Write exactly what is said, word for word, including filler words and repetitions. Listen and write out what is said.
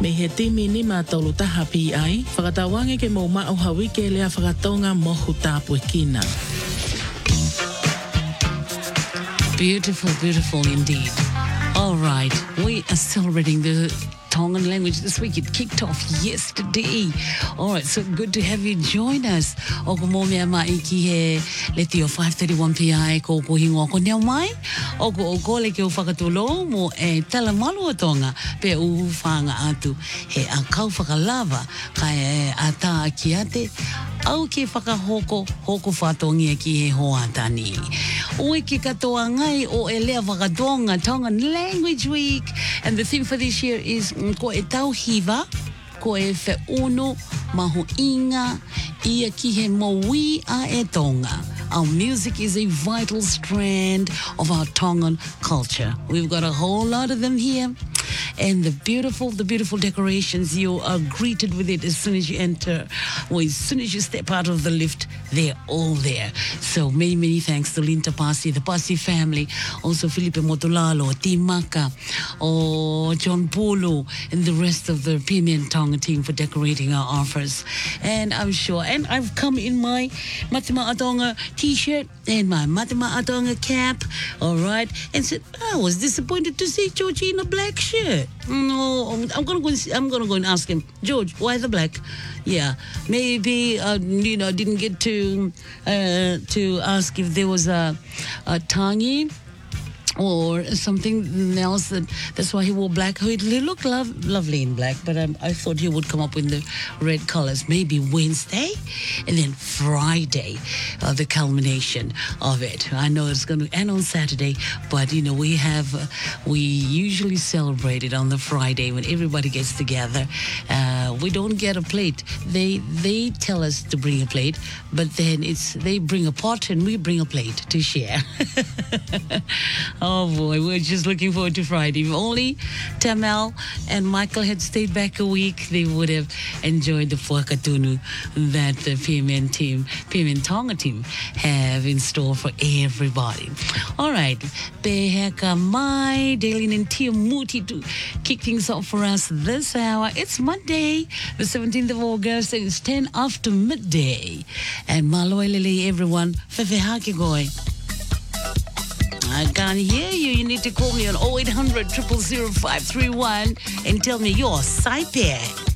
Me he timi ni mātolu taha pi ai, whakatawange ke mō mao hawi ke lea whakatonga mohu tāpue kina. Beautiful, beautiful indeed. All right, we are celebrating the Tongan language this week. It kicked off yesterday. All right, so good to have you join us. O ko mo mea mai ki he leti o five thirty-one P I ko ko hingo ko neo mai. O ko o ko le ke o whakatulo mo e tala malu o tonga pe u whanga atu he a kau whakalava kai e a tā ki ate au ke whakahoko hoko whatongia ki he hoatani. Oi ke katoa ngai o e lea whakatonga Tongan Language Week. And the theme for this year is ko e tauhiwa, ko e wheuno, maho inga, ia ki he mowi a e tonga. Our music is a vital strand of our Tongan culture. We've got a whole lot of them here. And the beautiful, the beautiful decorations, you are greeted with it as soon as you enter, or as soon as you step out of the lift, they're all there. So many, many thanks to Linta Pasi, the Pasi family, also Felipe Motolalo, Timaka, or John Polo, and the rest of the P M N Tonga team for decorating our offers. And I'm sure, and I've come in my Matima Atonga t-shirt and my Matima Atonga cap, all right, and said, I was disappointed to see Georgie in a black shirt. No, I'm gonna go. And see, I'm gonna go and ask him, George, why the black? Yeah, maybe uh, you know, didn't get to uh, to ask if there was a, a tangi or something else. That that's why he wore black. He looked lov- lovely in black, but um, I thought he would come up in the red colors. Maybe Wednesday, and then Friday, uh, the culmination of it. I know it's going to end on Saturday, but you know we have uh, we usually celebrate it on the Friday when everybody gets together. Uh, we don't get a plate. They they tell us to bring a plate, but then it's they bring a pot and we bring a plate to share. Oh boy, we're just looking forward to Friday. If only Tamel and Michael had stayed back a week, they would have enjoyed the Fuakatunu that the P M N team, P M N Tonga team have in store for everybody. All right, Beheka Mai, Daily and Tia Muti to kick things off for us this hour. It's Monday, the seventeenth of August, and it's ten after midday. And Maloelele, everyone, Fefehake Goy. I can't hear you. You need to call me on oh eight hundred, zero zero zero, five three one and tell me your Saipe.